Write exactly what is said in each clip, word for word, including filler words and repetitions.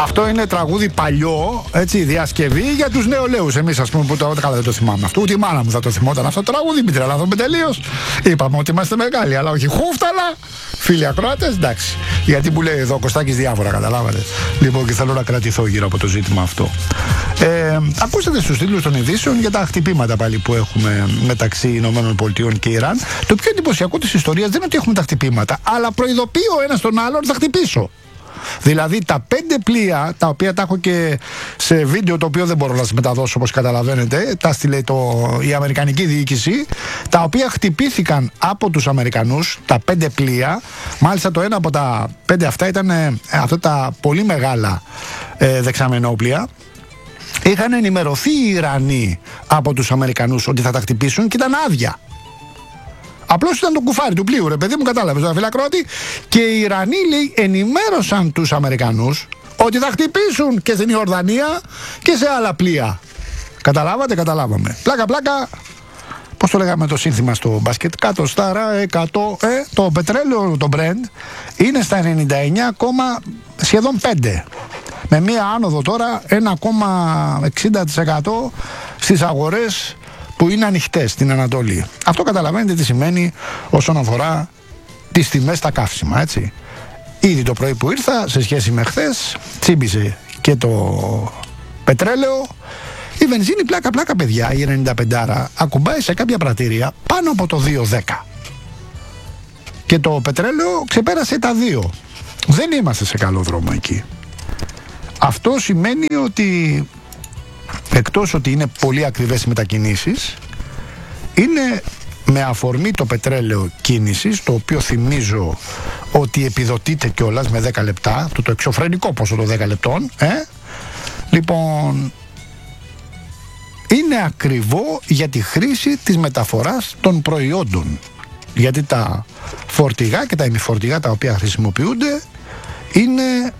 Αυτό είναι τραγούδι παλιό, έτσι, διασκευή για τους νεολαίους. Εμείς, ας πούμε, που το καλά δεν το θυμάμαι αυτό. Ούτε η μάνα μου θα το θυμόταν αυτό το τραγούδι. Μην τρελαθούμε τελείως. Είπαμε ότι είμαστε μεγάλοι, αλλά όχι χούφταλα. Φίλοι ακροάτες, εντάξει. Γιατί που λέει εδώ ο Κωστάκης διάφορα, καταλάβατε. Λοιπόν, και θέλω να κρατηθώ γύρω από το ζήτημα αυτό. Ε, ακούσατε στους τίτλους των ειδήσεων για τα χτυπήματα πάλι που έχουμε μεταξύ Ηνωμένων Πολιτειών και Ιράν. Το πιο εντυπωσιακό της ιστορίας δεν είναι ότι έχουμε τα χτυπήματα, αλλά προειδοποιεί ο ένας τον άλλον θα χτυπήσω. Δηλαδή τα πέντε πλοία, τα οποία τα έχω και σε βίντεο το οποίο δεν μπορώ να σας μεταδώσω όπως καταλαβαίνετε, τα στείλε το, η Αμερικανική διοίκηση, τα οποία χτυπήθηκαν από τους Αμερικανούς, τα πέντε πλοία. Μάλιστα το ένα από τα πέντε αυτά ήταν ε, αυτά τα πολύ μεγάλα ε, δεξαμενόπλοια. Είχαν ενημερωθεί οι Ιρανοί από τους Αμερικανούς ότι θα τα χτυπήσουν και ήταν άδεια. Απλώς ήταν το κουφάρι του πλοίου, ρε παιδί μου, κατάλαβες, το φιλακρότη. Και οι Ιρανοί, λέει, ενημέρωσαν τους Αμερικανούς ότι θα χτυπήσουν και στην Ιορδανία και σε άλλα πλοία. Καταλάβατε, καταλάβαμε. Πλάκα, πλάκα. Πώς το λέγαμε το σύνθημα στο μπάσκετ? Κάτω στα εκατό. Ε, το πετρέλαιο, το Brent, είναι στα ενενήντα εννιά, σχεδόν πέντε. Με μία άνοδο τώρα ένα κόμμα εξήντα τοις εκατό στις αγορές που είναι ανοιχτές στην Ανατολή. Αυτό καταλαβαίνετε τι σημαίνει όσον αφορά τις τιμές στα καύσιμα, έτσι. Ήδη το πρωί που ήρθα, σε σχέση με χθες, τσίμπησε και το πετρέλαιο. Η βενζίνη, πλάκα πλάκα παιδιά, η ενενήντα πέντε ακουμπάει σε κάποια πρατήρια πάνω από το δύο δέκα. Και το πετρέλαιο ξεπέρασε τα δύο. Δεν είμαστε σε καλό δρόμο εκεί. Αυτό σημαίνει ότι εκτός ότι είναι πολύ ακριβές οι μετακινήσεις, είναι με αφορμή το πετρέλαιο κίνησης, το οποίο θυμίζω ότι επιδοτείται κιόλας με δέκα λεπτά, το, το εξωφρενικό ποσό των δέκα λεπτών, ε? Λοιπόν, είναι ακριβό για τη χρήση της μεταφοράς των προϊόντων. Γιατί τα φορτηγά και τα ημιφορτηγά τα οποία χρησιμοποιούνται είναι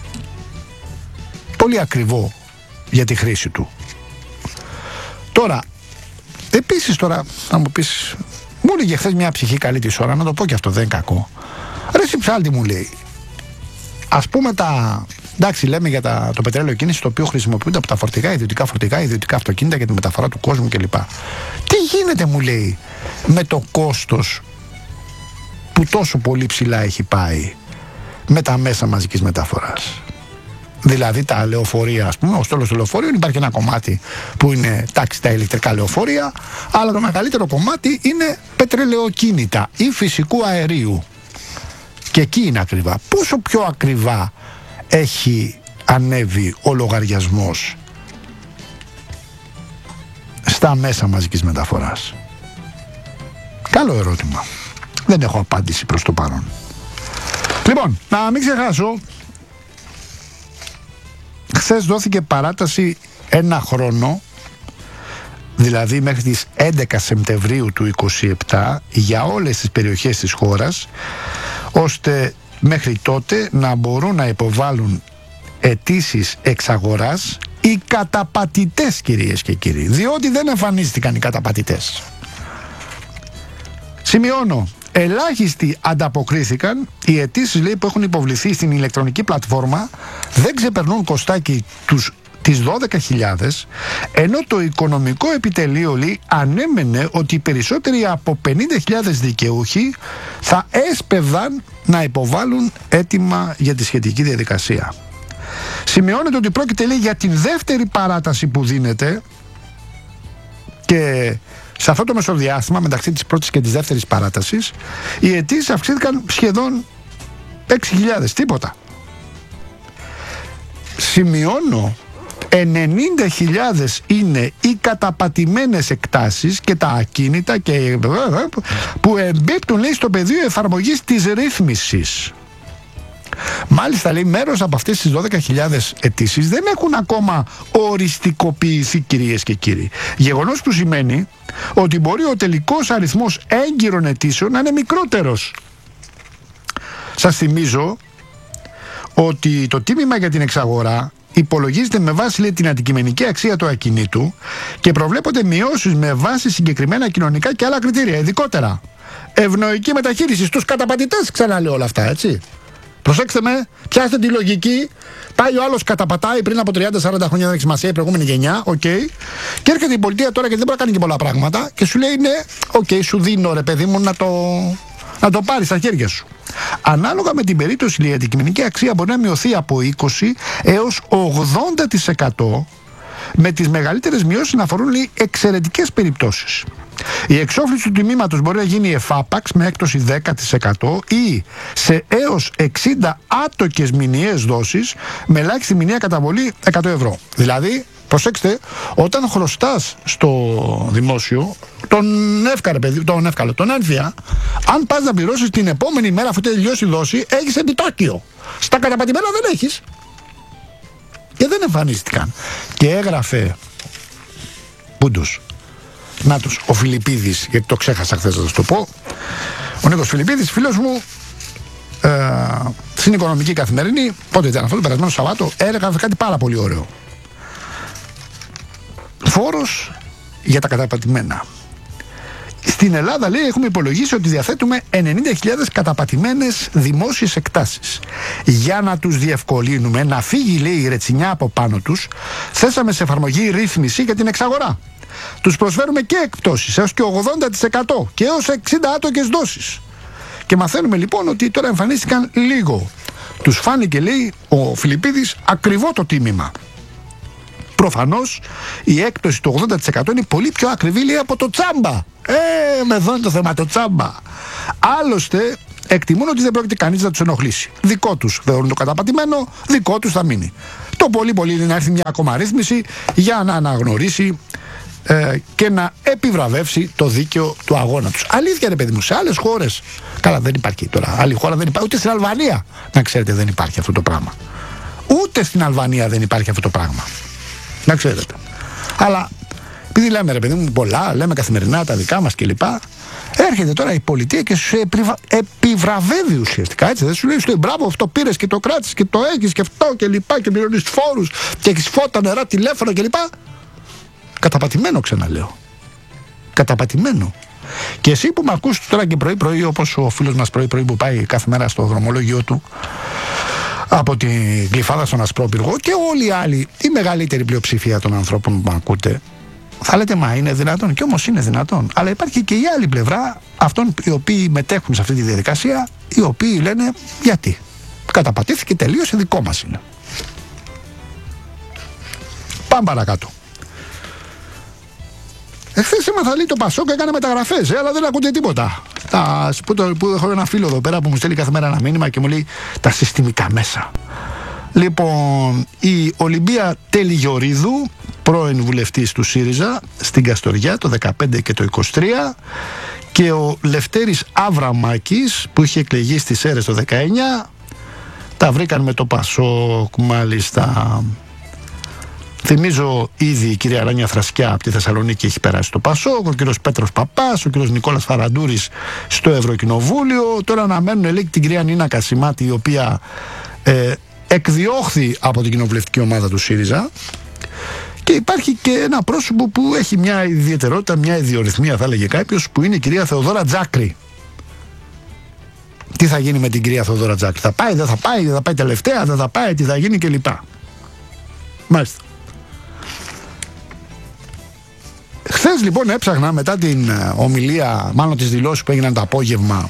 πολύ ακριβό για τη χρήση του. Τώρα, επίσης τώρα, θα μου πεις, μου έλεγε χθες μια ψυχή καλή της ώρα, να το πω και αυτό δεν είναι κακό. Ρε Συψάλτη, μου λέει, ας πούμε τα, εντάξει λέμε για τα, το πετρέλαιο κίνηση, το οποίο χρησιμοποιούνται από τα φορτηγά, ιδιωτικά φορτηγά, ιδιωτικά αυτοκίνητα για τη μεταφορά του κόσμου κλπ. Τι γίνεται, μου λέει, με το κόστος που τόσο πολύ ψηλά έχει πάει με τα μέσα μαζικής μεταφοράς? Δηλαδή τα λεωφορεία, ας πούμε, ο στόλος των λεωφορείων, υπάρχει ένα κομμάτι που είναι τάξη τα ηλεκτρικά λεωφορεία, αλλά το μεγαλύτερο κομμάτι είναι πετρελαιοκίνητα ή φυσικού αερίου. Και εκεί είναι ακριβά. Πόσο πιο ακριβά έχει ανέβει ο λογαριασμός στα μέσα μαζικής μεταφοράς? Καλό ερώτημα. Δεν έχω απάντηση προς το παρόν. Λοιπόν, να μην ξεχάσω, χθες δόθηκε παράταση ένα χρόνο, δηλαδή μέχρι τις έντεκα Σεπτεμβρίου του είκοσι επτά, για όλες τις περιοχές της χώρας, ώστε μέχρι τότε να μπορούν να υποβάλουν αιτήσεις εξαγοράς οι καταπατητές, κυρίες και κύριοι, διότι δεν εμφανίστηκαν οι καταπατητές. Σημειώνω, ελάχιστοι ανταποκρίθηκαν. Οι αιτήσεις, λέει, που έχουν υποβληθεί στην ηλεκτρονική πλατφόρμα δεν ξεπερνούν, Κωστάκι, τους, τις δώδεκα χιλιάδες, ενώ το οικονομικό επιτελείο, λέει, ανέμενε ότι οι περισσότεροι από πενήντα χιλιάδες δικαιούχοι θα έσπευδαν να υποβάλουν αίτημα για τη σχετική διαδικασία. Σημειώνεται ότι πρόκειται, λέει, για την δεύτερη παράταση που δίνεται, και σε αυτό το μεσοδιάστημα μεταξύ της πρώτης και της δεύτερης παράτασης οι αιτήσεις αυξήθηκαν σχεδόν έξι χιλιάδες, τίποτα. Σημειώνω, ενενήντα χιλιάδες είναι οι καταπατημένες εκτάσεις και τα ακίνητα και που εμπίπτουν, λέει, στο πεδίο εφαρμογής της ρύθμισης. Μάλιστα, λέει, μέρος από αυτές τις δώδεκα χιλιάδες αιτήσεις δεν έχουν ακόμα οριστικοποιηθεί, κυρίες και κύριοι. Γεγονός που σημαίνει ότι μπορεί ο τελικός αριθμός έγκυρων αιτήσεων να είναι μικρότερος. Σας θυμίζω ότι το τίμημα για την εξαγορά υπολογίζεται με βάση, λέει, την αντικειμενική αξία του ακινήτου και προβλέπονται μειώσεις με βάση συγκεκριμένα κοινωνικά και άλλα κριτήρια. Ειδικότερα, ευνοϊκή μεταχείριση στους καταπατητές, ξαναλέω όλα αυτά, έτσι. Προσέξτε με, πιάστε τη λογική. Πάει ο άλλος καταπατάει πριν από τριάντα σαράντα χρόνια, δεν έχει σημασία, η προηγούμενη γενιά, οκ. Okay. Και έρχεται η πολιτεία τώρα γιατί δεν μπορεί να κάνει και πολλά πράγματα και σου λέει ναι, οκ, okay, σου δίνω ρε παιδί μου να το, να το πάρεις στα χέρια σου. Ανάλογα με την περίπτωση, η αντικειμενική αξία μπορεί να μειωθεί από είκοσι έως ογδόντα τοις εκατό, με τις μεγαλύτερες μειώσεις να αφορούν εξαιρετικές περιπτώσεις. Η εξόφληση του τιμήματος μπορεί να γίνει εφάπαξ με έκπτωση δέκα τοις εκατό ή σε έως εξήντα άτοκες μηνιαίες δόσεις με ελάχιστη μηνιαία καταβολή εκατό ευρώ. Δηλαδή, προσέξτε, όταν χρωστάς στο δημόσιο τον εύκαρο παιδί, τον εύκαλο, τον άνθια, αν πας να πληρώσεις την επόμενη μέρα αφού τελειώσει η δόση, έχεις επιτόκιο. Στα καταπατημένα δεν έχεις. Και δεν εμφανίστηκαν. Και έγραφε Πούντος. Να τους, ο Φιλιππίδης, γιατί το ξέχασα χθες να σας το πω. Ο Νίκος Φιλιππίδης, φίλος μου, ε, στην Οικονομική Καθημερινή, πότε ήταν αυτό, το περασμένο Σαββάτο, έγραφε κάτι πάρα πολύ ωραίο. Φόρος για τα καταπατημένα. Στην Ελλάδα, λέει, έχουμε υπολογίσει ότι διαθέτουμε ενενήντα χιλιάδες καταπατημένες δημόσιες εκτάσεις. Για να τους διευκολύνουμε να φύγει, λέει, η ρετσινιά από πάνω τους, θέσαμε σε εφαρμογή ρύθμιση για την εξαγορά. Τους προσφέρουμε και εκπτώσεις έως και ογδόντα τοις εκατό και έως εξήντα άτοκες δόσεις. Και μαθαίνουμε λοιπόν ότι τώρα εμφανίστηκαν λίγο. Τους φάνηκε, λέει ο Φιλιππίδης, ακριβό το τίμημα. Προφανώς η έκπτωση του ογδόντα τοις εκατό είναι πολύ πιο ακριβή, λέει, από το τσάμπα. Ε, με εδώ είναι το θέμα, το τσάμπα. Άλλωστε, εκτιμούν ότι δεν πρόκειται κανείς να τους ενοχλήσει. Δικό τους θεωρούν το καταπατημένο, δικό τους θα μείνει. Το πολύ πολύ είναι να έρθει μια ακόμα ρύθμιση για να αναγνωρίσει ε, και να επιβραβεύσει το δίκαιο του αγώνα τους. Αλήθεια, ρε παιδί μου, σε άλλες χώρες, καλά, δεν υπάρχει τώρα άλλη χώρα, δεν υπάρχει, ούτε στην Αλβανία, να ξέρετε, δεν υπάρχει αυτό το πράγμα. Ούτε στην Αλβανία δεν υπάρχει αυτό το πράγμα. Να ξέρετε. Αλλά επειδή λέμε, ρε παιδί μου, πολλά, λέμε καθημερινά τα δικά μας κλπ. Έρχεται τώρα η πολιτεία και σου επιβραβεύει ουσιαστικά. Έτσι, δεν σου λέει, σου λέει μπράβο, αυτό πήρες και το κράτησες και το έχεις και αυτό και λοιπά και πληρώνεις φόρους και έχεις φώτα, νερά, τηλέφωνα κλπ. Καταπατημένο, ξαναλέω. Καταπατημένο. Και εσύ που με ακούς τώρα και πρωί-πρωί, όπως ο φίλος μας πρωί-πρωί που πάει κάθε μέρα στο δρομολόγιο του από την Γλυφάδα στον Ασπρόπυργο και όλοι οι άλλοι, η μεγαλύτερη πλειοψηφία των ανθρώπων που με ακούτε, θα λέτε, μα είναι δυνατόν, και όμως είναι δυνατόν. Αλλά υπάρχει και η άλλη πλευρά αυτών οι οποίοι μετέχουν σε αυτή τη διαδικασία, οι οποίοι λένε γιατί. Καταπατήθηκε, τελείωσε, δικό μας είναι. Πάμε παρακάτω. Εχθές έμαθα, λέει, το Πασόκ έκανε μεταγραφές, ε, αλλά δεν ακούτε τίποτα. Τα, που, το, που έχω ένα φίλο εδώ πέρα που μου στέλνει κάθε μέρα ένα μήνυμα και μου λέει τα συστημικά μέσα. Λοιπόν, η Ολυμπία Τελιγιορίδου, πρώην βουλευτής του ΣΥΡΙΖΑ στην Καστοριά το δεκαπέντε και το είκοσι τρία, και ο Λευτέρης Αβραμάκης που είχε εκλεγεί στις ΣΕΡΕΣ το δεκαεννιά, τα βρήκαν με το Πασόκ, μάλιστα. Θυμίζω ήδη η κυρία Ράνια Θρασκιά από τη Θεσσαλονίκη έχει περάσει στο Πασόκ, ο κύριος Πέτρος Παπάς, ο κύριος Νικόλας Φαραντούρης στο Ευρωκοινοβούλιο. Τώρα αναμένουν, λέει, την κυρία Νίνα Κασιμάτη, η οποία ε, εκδιώχθη από την κοινοβουλευτική ομάδα του ΣΥΡΙΖΑ. Και υπάρχει και ένα πρόσωπο που έχει μια ιδιαιτερότητα, μια ιδιορυθμία, θα έλεγε κάποιος, που είναι η κυρία Θεοδόρα Τζάκρη. Τι θα γίνει με την κυρία Θεοδόρα Τζάκρη? Θα πάει, δεν θα πάει, δεν θα πάει τελευταία, δεν θα πάει, τι θα γίνει κλπ. Μάλιστα. Χθες λοιπόν έψαχνα μετά την ομιλία, μάλλον τις δηλώσεις που έγιναν το απόγευμα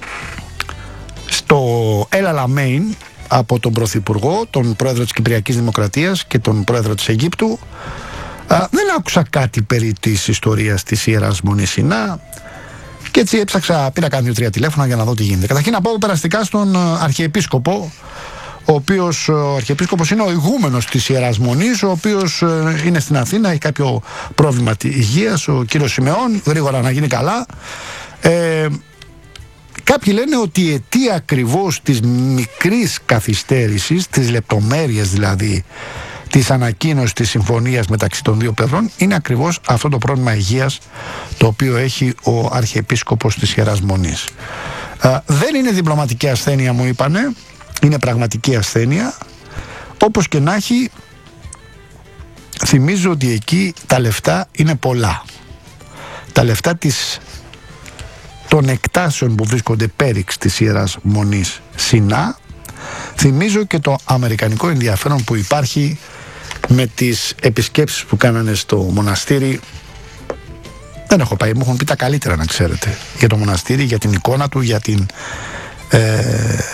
στο El Alamein από τον Πρωθυπουργό, τον Πρόεδρο της Κυπριακής Δημοκρατίας και τον Πρόεδρο της Αιγύπτου. Α, δεν άκουσα κάτι περί της ιστορίας της Ιεράς Μονής Σινά και έτσι έψαξα, πήρα κάνει δύο-τρία τηλέφωνα για να δω τι γίνεται. Καταρχήν να πω περαστικά στον Αρχιεπίσκοπο, ο οποίος ο Αρχιεπίσκοπος είναι ο ηγούμενος της Ιεράς Μονής, ο οποίος ε, είναι στην Αθήνα, έχει κάποιο πρόβλημα υγείας, ο κύριος Σιμεών, γρήγορα να γίνει καλά. Ε, κάποιοι λένε ότι η αιτία ακριβώς της μικρής καθυστέρησης, της λεπτομέρειας δηλαδή της ανακοίνωσης της συμφωνίας μεταξύ των δύο πλευρών, είναι ακριβώς αυτό το πρόβλημα υγείας το οποίο έχει ο Αρχιεπίσκοπος της Ιεράς Μονής. Ε, δεν είναι διπλωματική ασθένεια, μου είπανε. Είναι πραγματική ασθένεια. Όπως και να έχει, θυμίζω ότι εκεί τα λεφτά είναι πολλά. Τα λεφτά της, των εκτάσεων που βρίσκονται πέριξ της Ιεράς Μονής Σινά θυμίζω και το αμερικανικό ενδιαφέρον που υπάρχει με τις επισκέψεις που κάνανε στο μοναστήρι. Δεν έχω πάει, μου έχουν πει τα καλύτερα, να ξέρετε, για το μοναστήρι, για την εικόνα του, για την ε,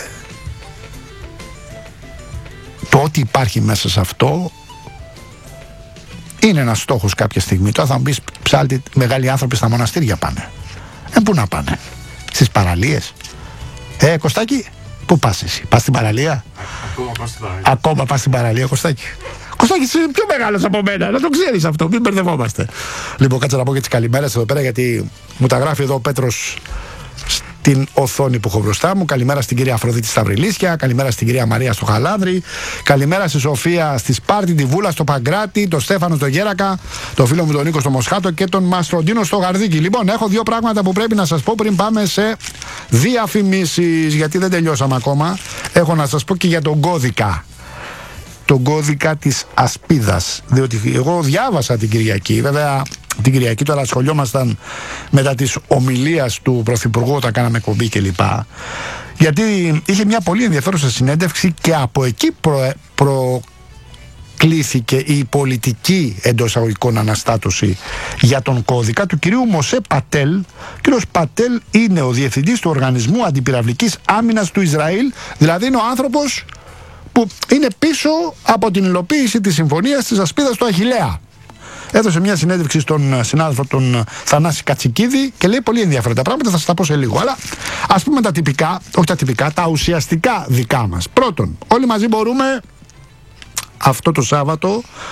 το ότι υπάρχει μέσα σε αυτό. Είναι ένας στόχος κάποια στιγμή. Τώρα θα μου πεις, ψάλτη, μεγάλοι άνθρωποι στα μοναστήρια πάνε. Ε, πού να πάνε? Στις παραλίες? Ε, Κωστάκη, πού πας εσύ? Πας στην παραλία? Ακόμα πας στην παραλία. Ακόμα πας στην παραλία, Κωστάκη? Κωστάκη, είσαι πιο μεγάλος από μένα, να το ξέρεις αυτό, μην μπερδευόμαστε. Λοιπόν, κάτσε να πω και τις καλημέρες εδώ πέρα, γιατί μου τα γράφει εδώ ο Πέτρος στην οθόνη που έχω μπροστά μου. Καλημέρα στην κυρία Αφροδίτη Σταυριλίσια, καλημέρα στην κυρία Μαρία στο Χαλάνδρη, καλημέρα στη Σοφία στη Σπάρτη, τη Βούλα στο Παγκράτη, τον Στέφανο στο Γέρακα, τον φίλο μου τον Νίκο στο Μοσχάτο και τον Μαστροντίνο στο Γαρδίκι. Λοιπόν, έχω δύο πράγματα που πρέπει να σας πω πριν πάμε σε διαφημίσεις, γιατί δεν τελειώσαμε ακόμα. Έχω να σας πω και για τον κώδικα. Τον κώδικα της ασπίδας. Διότι εγώ διάβασα την Κυριακή, βέβαια την Κυριακή τώρα ασχολιόμασταν μετά της ομιλίας του Πρωθυπουργού όταν κάναμε εκπομπή κλπ. Γιατί είχε μια πολύ ενδιαφέρουσα συνέντευξη και από εκεί προ, προκλήθηκε η πολιτική εντός αγωγικών αναστάτωση για τον κώδικα του κυρίου Μωσέ Πατέλ. Ο κύριος Πατέλ είναι ο διευθυντής του Οργανισμού Αντιπυραυλικής Άμυνας του Ισραήλ, δηλαδή είναι ο άνθρωπος που είναι πίσω από την υλοποίηση της συμφωνίας της ασπίδας του Αχιλλέα. Έδωσε μια συνέντευξη στον συνάδελφο τον Θανάση Κατσικίδη και λέει πολύ ενδιαφέροντα πράγματα, θα σας τα πω σε λίγο. Αλλά ας πούμε τα τυπικά, όχι τα τυπικά, τα ουσιαστικά δικά μας. Πρώτον, όλοι μαζί μπορούμε αυτό το Σάββατο